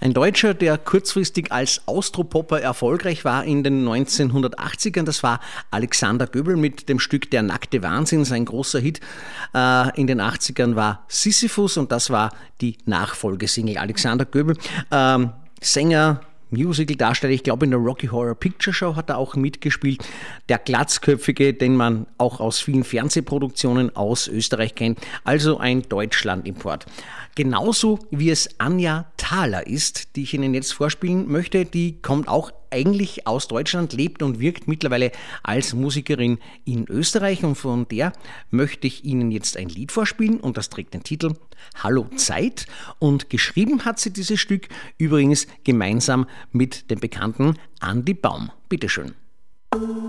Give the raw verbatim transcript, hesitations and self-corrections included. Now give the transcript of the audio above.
Ein Deutscher, der kurzfristig als Austropopper erfolgreich war in den neunzehnhundertachtzigern, das war Alexander Göbel mit dem Stück Der nackte Wahnsinn. Sein großer Hit äh, in den achtzigern war Sisyphus und das war die Nachfolgesingle. Alexander Göbel, ähm, Sänger, Musical-Darsteller, ich glaube in der Rocky Horror Picture Show hat er auch mitgespielt. Der Glatzköpfige, den man auch aus vielen Fernsehproduktionen aus Österreich kennt. Also ein Deutschland-Import. Genauso wie es Anja Thaler ist, die ich Ihnen jetzt vorspielen möchte. Die kommt auch eigentlich aus Deutschland, lebt und wirkt mittlerweile als Musikerin in Österreich. Und von der möchte ich Ihnen jetzt ein Lied vorspielen und das trägt den Titel Hallo Zeit. Und geschrieben hat sie dieses Stück übrigens gemeinsam mit dem bekannten Andy Baum. Bitteschön.